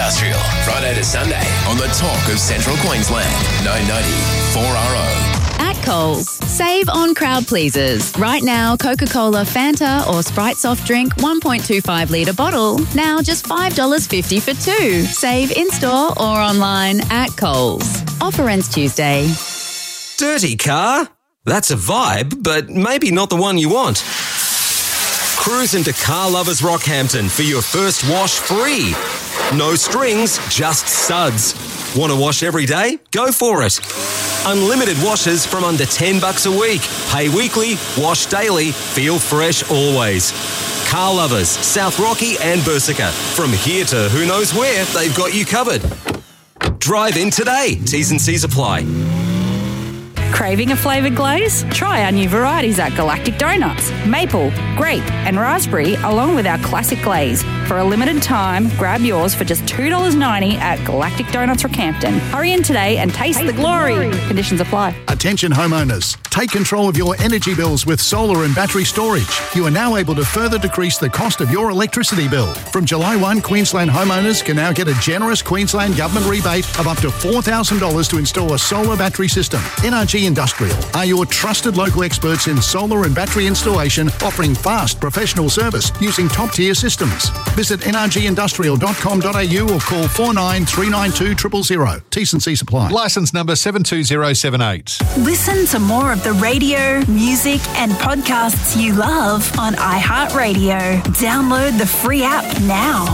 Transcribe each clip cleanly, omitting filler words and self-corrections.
Industrial, Friday to Sunday on the Talk of Central Queensland. 990 4RO. At Coles, save on crowd pleasers. Right now, Coca-Cola, Fanta or Sprite soft drink 1.25 litre bottle. Now just $5.50 for two. Save in-store or online at Coles. Offer ends Tuesday. Dirty car? That's a vibe, but maybe not the one you want. Cruise into Car Lovers Rockhampton for your first wash free. No strings, just suds. Want to wash every day? Go for it. Unlimited washes from under $10 a week. Pay weekly, wash daily, feel fresh always. Car Lovers, South Rocky and Bursica. From here to who knows where, they've got you covered. Drive in today. T's and C's apply. Craving a flavoured glaze? Try our new varieties at Galactic Donuts. Maple, grape and raspberry along with our classic glaze. For a limited time, grab yours for just $2.90 at Galactic Donuts Rockhampton. Hurry in today and taste the glory. Conditions apply. Attention homeowners. Take control of your energy bills with solar and battery storage. You are now able to further decrease the cost of your electricity bill. From July 1, Queensland homeowners can now get a generous Queensland government rebate of up to $4,000 to install a solar battery system. NRG Industrial are your trusted local experts in solar and battery installation, offering fast professional service using top-tier systems. Visit nrgindustrial.com.au or call 49392000. T's and C's apply. Licence number 72078. Listen to more of the radio, music and podcasts you love on iHeartRadio. Download the free app now.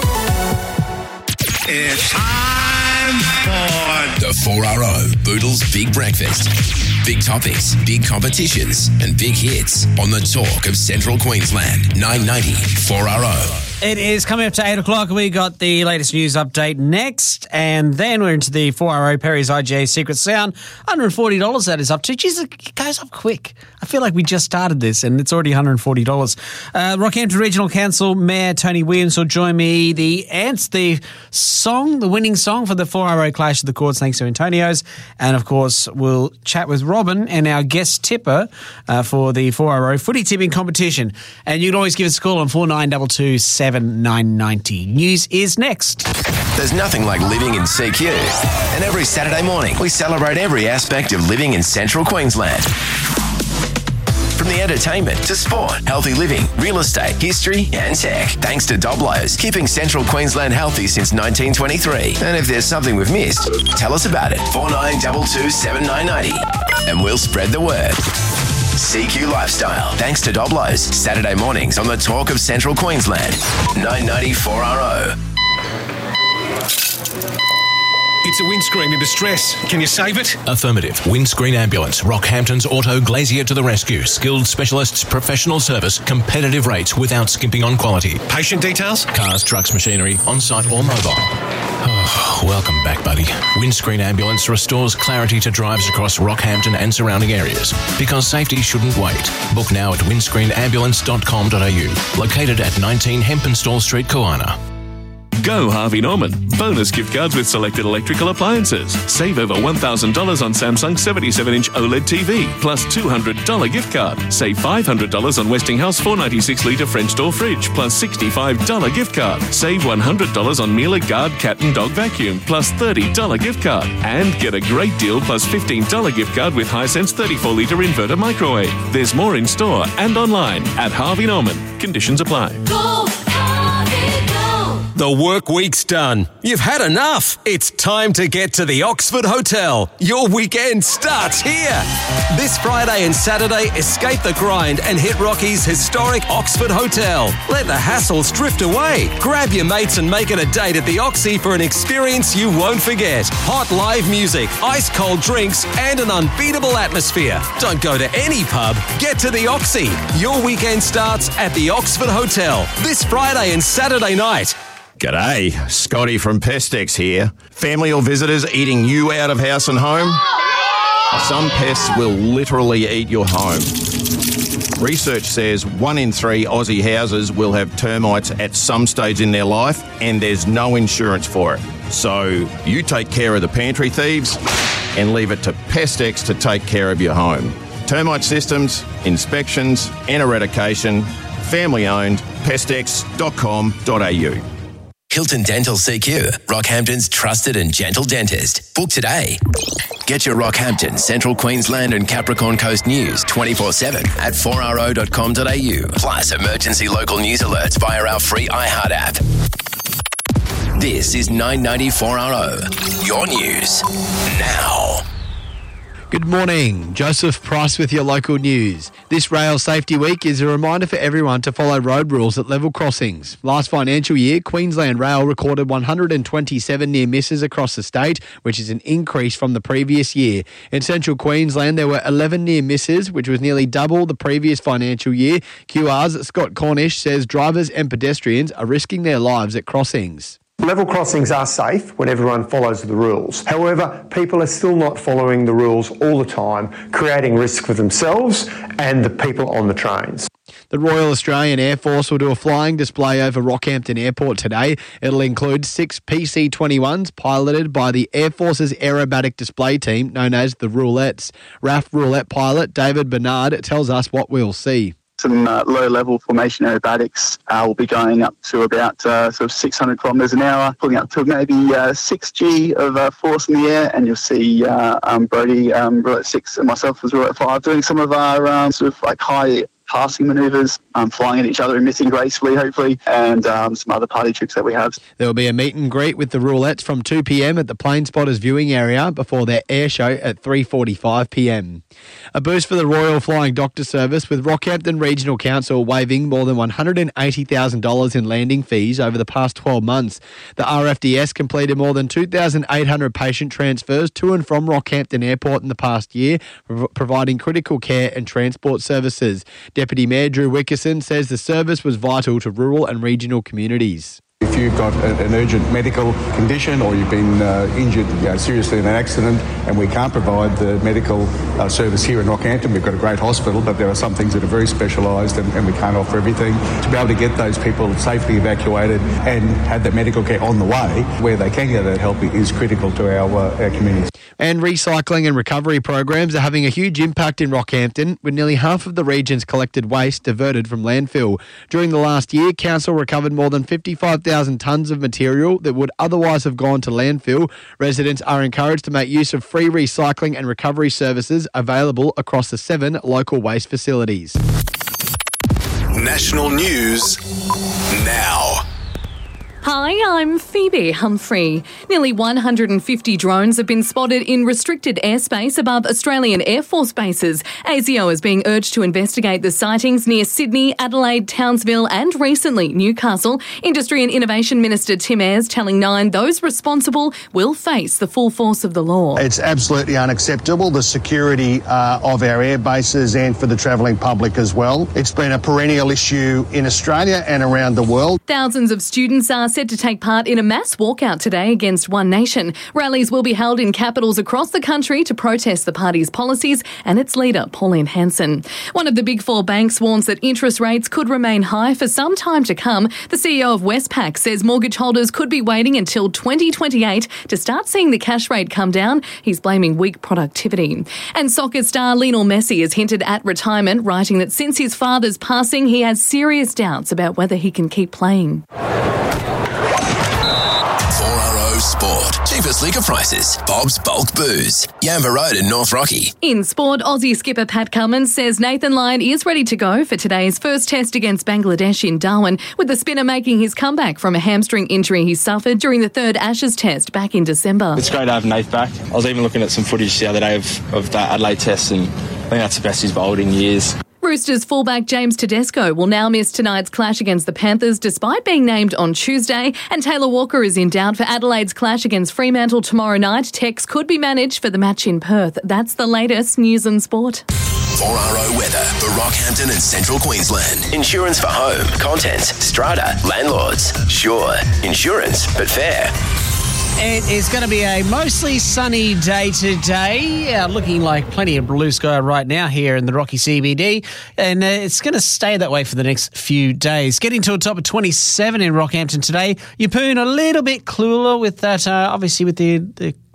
It's time for the 4RO Boodles Big Breakfast. Big topics, big competitions and big hits on the Talk of Central Queensland. 990 4RO. It is coming up to 8 o'clock. We got the latest news update next, and then we're into the 4RO Perry's IGA Secret Sound. $140 that is up to. Jeez, it goes up quick. I feel like we just started this, and it's already $140. Rockhampton Regional Council Mayor Tony Williams will join me. The winning song for the 4RO Clash of the Chords, thanks to Antonio's. And, of course, we'll chat with Robin and our guest tipper for the 4RO footy tipping competition. And you can always give us a call on 4922 990. News is next. There's nothing like living in CQ. And every Saturday morning, we celebrate every aspect of living in Central Queensland. From the entertainment to sport, healthy living, real estate, history and tech. Thanks to Doblo's, keeping Central Queensland healthy since 1923. And if there's something we've missed, tell us about it. 4922 7990. And we'll spread the word. CQ Lifestyle, thanks to Doblo's. Saturday mornings on the Talk of Central Queensland. 990 4RO. It's a windscreen in distress. Can you save it? Affirmative. Windscreen Ambulance. Rockhampton's Auto Glazier to the rescue. Skilled specialists, professional service, competitive rates without skimping on quality. Patient details? Cars, trucks, machinery, on-site or mobile. Oh, welcome back, buddy. Windscreen Ambulance restores clarity to drives across Rockhampton and surrounding areas. Because safety shouldn't wait. Book now at windscreenambulance.com.au. Located at 19 Hempenstall Street, Koana. Go Harvey Norman. Bonus gift cards with selected electrical appliances. Save over $1,000 on Samsung 77-inch OLED TV, plus $200 gift card. Save $500 on Westinghouse 496-litre French door fridge, plus $65 gift card. Save $100 on Miele Guard cat and dog vacuum, plus $30 gift card. And get a great deal plus $15 gift card with Hisense 34-litre inverter microwave. There's more in store and online at Harvey Norman. Conditions apply. Go, Harvey, go. The work week's done. You've had enough. It's time to get to the Oxford Hotel. Your weekend starts here. This Friday and Saturday, escape the grind and hit Rocky's historic Oxford Hotel. Let the hassles drift away. Grab your mates and make it a date at the Oxy for an experience you won't forget. Hot live music, ice cold drinks, and an unbeatable atmosphere. Don't go to any pub. Get to the Oxy. Your weekend starts at the Oxford Hotel this Friday and Saturday night. G'day, Scotty from Pestex here. Family or visitors eating you out of house and home? Some pests will literally eat your home. Research says 1 in 3 Aussie houses will have termites at some stage in their life, and there's no insurance for it. So you take care of the pantry thieves and leave it to Pestex to take care of your home. Termite systems, inspections and eradication, family owned, pestex.com.au. Hilton Dental CQ, Rockhampton's trusted and gentle dentist. Book today. Get your Rockhampton, Central Queensland and Capricorn Coast news 24/7 at 4RO.com.au. Plus emergency local news alerts via our free iHeart app. This is 990 4RO. Your news now. Good morning, Joseph Price with your local news. This Rail Safety Week is a reminder for everyone to follow road rules at level crossings. Last financial year, Queensland Rail recorded 127 near misses across the state, which is an increase from the previous year. In central Queensland, there were 11 near misses, which was nearly double the previous financial year. QR's Scott Cornish says drivers and pedestrians are risking their lives at crossings. Level crossings are safe when everyone follows the rules. However, people are still not following the rules all the time, creating risk for themselves and the people on the trains. The Royal Australian Air Force will do a flying display over Rockhampton Airport today. It'll include 6 PC-21s piloted by the Air Force's aerobatic display team known as the Roulettes. RAF Roulette pilot David Bernard tells us what we'll see. Some low-level formation aerobatics will be going up to about sort of 600 kilometres an hour, pulling up to maybe 6G of force in the air, and you'll see Brody, Roulette 6 and myself as Roulette 5 doing some of our sort of like high passing manoeuvres, flying at each other and missing gracefully, hopefully, and some other party tricks that we have. There will be a meet and greet with the Roulettes from 2 p.m. at the Plane Spotters viewing area before their air show at 3:45 p.m. A boost for the Royal Flying Doctor Service, with Rockhampton Regional Council waiving more than $180,000 in landing fees over the past 12 months. The RFDS completed more than 2,800 patient transfers to and from Rockhampton Airport in the past year, providing critical care and transport services. Deputy Mayor Drew Wickerson says the service was vital to rural and regional communities. If you've got an urgent medical condition or you've been injured seriously in an accident and we can't provide the medical service here in Rockhampton, we've got a great hospital, but there are some things that are very specialised and we can't offer everything. To be able to get those people safely evacuated and have that medical care on the way where they can get that help is critical to our communities. And recycling and recovery programs are having a huge impact in Rockhampton, with nearly half of the region's collected waste diverted from landfill. During the last year, Council recovered more than 55,000 tonnes of material that would otherwise have gone to landfill. Residents are encouraged to make use of free recycling and recovery services available across the 7 local waste facilities. National news now. Hi, I'm Phoebe Humphrey. Nearly 150 drones have been spotted in restricted airspace above Australian Air Force bases. ASIO is being urged to investigate the sightings near Sydney, Adelaide, Townsville and recently Newcastle. Industry and Innovation Minister Tim Ayres telling Nine those responsible will face the full force of the law. It's absolutely unacceptable, the security of our air bases and for the travelling public as well. It's been a perennial issue in Australia and around the world. Thousands of students are set to take part in a mass walkout today against One Nation. Rallies will be held in capitals across the country to protest the party's policies and its leader, Pauline Hanson. One of the Big Four banks warns that interest rates could remain high for some time to come. The CEO of Westpac says mortgage holders could be waiting until 2028 to start seeing the cash rate come down. He's blaming weak productivity. And soccer star Lionel Messi has hinted at retirement, writing that since his father's passing, he has serious doubts about whether he can keep playing. 4RO Sport. Cheapest liquor prices. Bob's Bulk Booze. Yamba Road in North Rocky. In sport, Aussie skipper Pat Cummins says Nathan Lyon is ready to go for today's first test against Bangladesh in Darwin, with the spinner making his comeback from a hamstring injury he suffered during the third Ashes test back in December. It's great to have Nath back. I was even looking at some footage the other day of that Adelaide test, and I think that's the best he's bowled in years. Roosters fullback James Tedesco will now miss tonight's clash against the Panthers despite being named on Tuesday, and Taylor Walker is in doubt for Adelaide's clash against Fremantle tomorrow night. Tex could be managed for the match in Perth. That's the latest news and sport. 4RO weather for Rockhampton and Central Queensland. Insurance for home, contents, strata, landlords. Sure, insurance, but fair. It is going to be a mostly sunny day today, looking like plenty of blue sky right now here in the Rocky CBD, and it's going to stay that way for the next few days. Getting to a top of 27 in Rockhampton today. Yeppoon a little bit cooler with that, obviously with the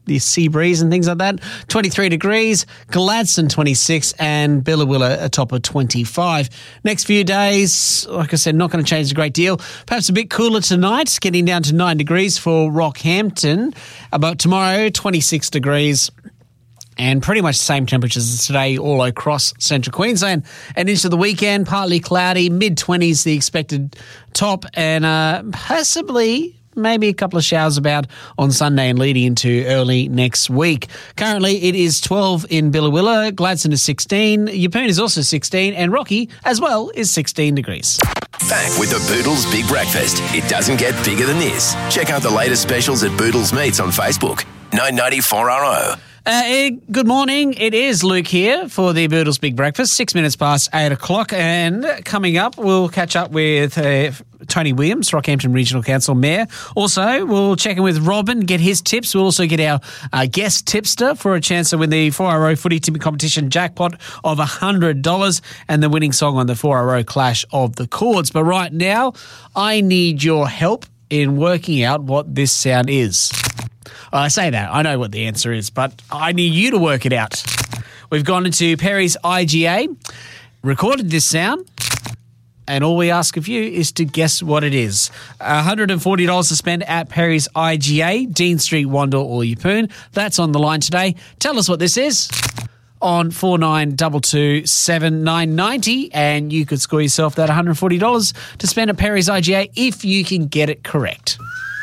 the sea breeze and things like that. 23 degrees, Gladstone 26 and Billawilla a top of 25. Next few days, like I said, not going to change a great deal. Perhaps a bit cooler tonight, getting down to 9 degrees for Rockhampton. About tomorrow, 26 degrees. And pretty much the same temperatures as today all across central Queensland. And into the weekend, partly cloudy, mid-20s the expected top, and possibly maybe a couple of showers about on Sunday and leading into early next week. Currently, it is 12 in Billawilla, Gladstone is 16, Yeppoon is also 16, and Rocky as well is 16 degrees. Back with the Boodles Big Breakfast. It doesn't get bigger than this. Check out the latest specials at Boodles Meats on Facebook. 994RO. Good morning. It is Luke here for the Boodles Big Breakfast, 6 minutes past 8 o'clock. And coming up, we'll catch up with Tony Williams, Rockhampton Regional Council Mayor. Also, we'll check in with Robin, get his tips. We'll also get our guest tipster for a chance to win the 4RO footy tipping competition jackpot of $100 and the winning song on the 4RO Clash of the Chords. But right now, I need your help in working out what this sound is. I say that, I know what the answer is, but I need you to work it out. We've gone into Perry's IGA, recorded this sound, and all we ask of you is to guess what it is. $140 to spend at Perry's IGA, Dean Street, Wandle or Yeppoon. That's on the line today. Tell us what this is on 4922 7990, and you could score yourself that $140 to spend at Perry's IGA if you can get it correct.